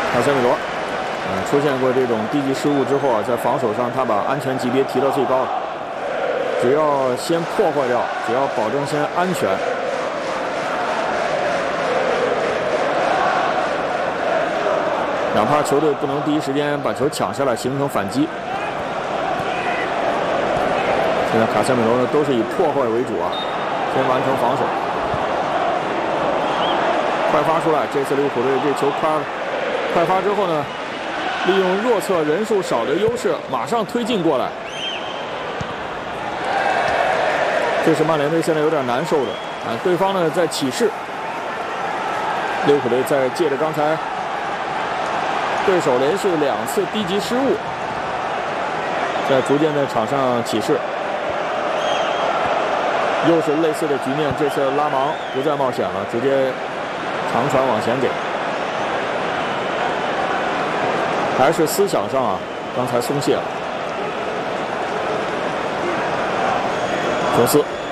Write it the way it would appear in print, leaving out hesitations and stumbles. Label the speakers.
Speaker 1: 卡塞米罗，出现过这种低级失误之后啊，在防守上他把安全级别提到最高了。只要先破坏掉，只要保证先安全。哪怕球队不能第一时间把球抢下来，形成反击。现在卡塞米罗呢，都是以破坏为主啊，先完成防守。快发出来，这次利物浦队这球快发之后呢，利用弱侧人数少的优势，马上推进过来。这是曼联队现在有点难受的啊！对方呢在起势，利物浦队在借着刚才对手连续2次低级失误，在逐渐在场上起势。又是类似的局面，这次拉芒不再冒险了，直接长传往前给。还是思想上啊，刚才松懈了。琼斯。